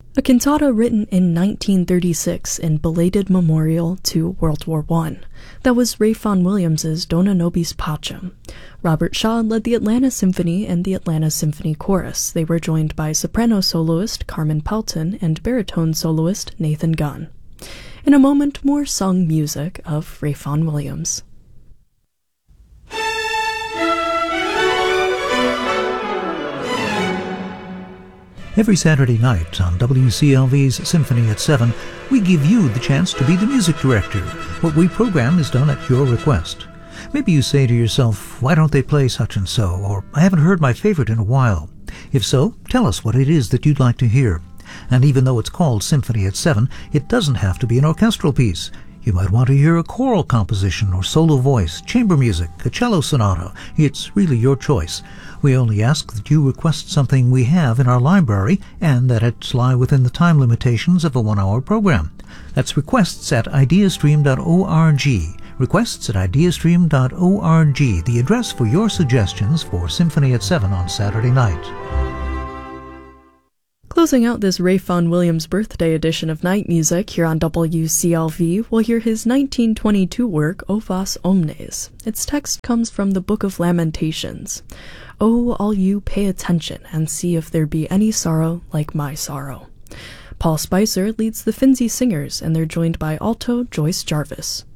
A cantata written in 1936 in belated memorial to World War I. That was Ralph Vaughan Williams's Dona Nobis Pacem. Robert Shaw led the Atlanta Symphony and the Atlanta Symphony Chorus. They were joined by soprano soloist Carmen Pelton and baritone soloist Nathan Gunn. In a moment, more sung music of Ralph Vaughan Williams. Every Saturday night on WCLV's Symphony at 7, we give you the chance to be the music director. What we program is done at your request. Maybe you say to yourself, why don't they play such and so, or I haven't heard my favorite in a while. If so, tell us what it is that you'd like to hear. And even though it's called Symphony at 7, it doesn't have to be an orchestral piece. You might want to hear a choral composition or solo voice, chamber music, a cello sonata. It's really your choice. We only ask that you request something we have in our library and that it lie within the time limitations of a 1-hour program. That's requests at ideastream.org. Requests at ideastream.org, the address for your suggestions for Symphony at 7 on Saturday night. Closing out this Ralph Vaughan Williams birthday edition of Night Music here on WCLV, we'll hear his 1922 work, O Vos Omnes. Its text comes from the Book of Lamentations. Oh, all you pay attention and see if there be any sorrow like my sorrow. Paul Spicer leads the Finzi Singers, and they're joined by alto Joyce Jarvis.